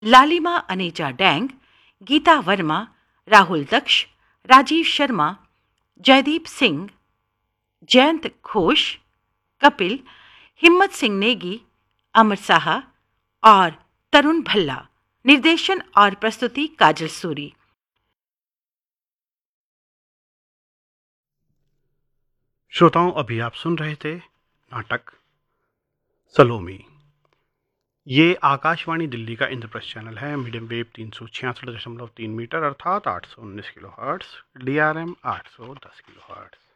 लालिमा अनेजा डैंग, गीता वर्मा, राहुल दक्ष, राजीव शर्मा, जयदीप सिंह, जयंत घोष, कपिल, हिम्मत सिंह नेगी, अमर साहा और तरुण भल्ला। निर्देशन और प्रस्तुति काजल सूरी। श्रोताओं, अभी आप सुन रहे थे नाटक सलोमी। ये आकाशवाणी दिल्ली का इंद्रप्रस्थ चैनल है। मीडियम वेव 366.3 मीटर अर्थात 819 kilo hertz, DRM 810 kilo hertz.